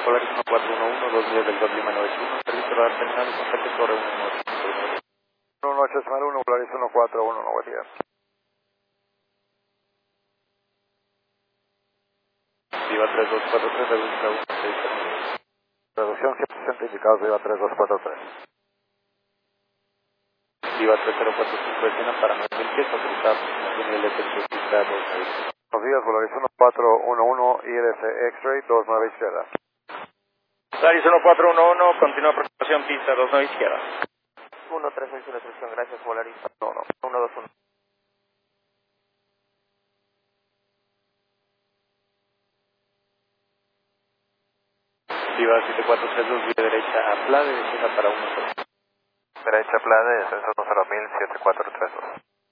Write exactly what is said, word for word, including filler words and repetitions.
Polaris uno cuatro uno uno, dos días del dos Lima noventa y uno, servicio radar terminal, contacto sobre uno nueve uno. uno noche Esmal uno, Polaris uno cuatro uno, buen día. Viva tres dos cuatro tres, reducción uno seis cero. Reducción ciento sesenta indicados, Viva tres dos cuatro tres. Viva tres cero cuatro cinco, escena para nueve mil pies, autorizada por nivel de texto pista dos nueve. Buenos días, Polaris uno cuatro uno uno, I R S X-Ray dos nueve izquierda. Polaris uno cuatro uno uno, continúa aproximación pista dos nueve izquierda. uno tres seis una instrucción, gracias Polaris. No, no. uno dos uno. Viva siete cuatro tres dos, vía derecha a Plade, escena para uno cero. Derecha plana, descenso uno cero mil, siete cuatro tres dos.